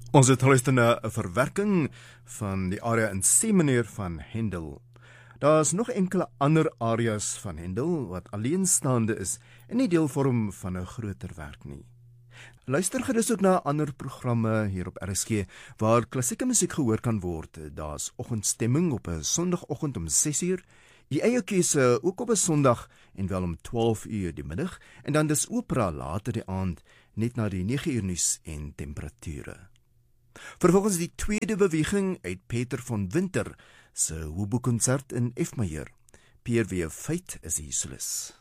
Ons het geluister na 'n verwerking van die aria in C mineur van Handel. Daar is nog enkele ander arias van Handel wat alleenstaande is en nie deel vorm van 'n groter werk nie. Luister gerus ook na ander programme hier op RSG waar klassieke musiek gehoor kan word. Daar's oggendstemming op 'n Sondagoggend om 6:00, die eie keuse ook op 'n Sondag en wel om 12:00 die middag en dan dis opera later die aand net na die 9:00 nuus en temperature. Vervolgens die tweede beweging uit Peter von Winter se Hobo-konsert in F majeur. Pierre W. Feit is die solis.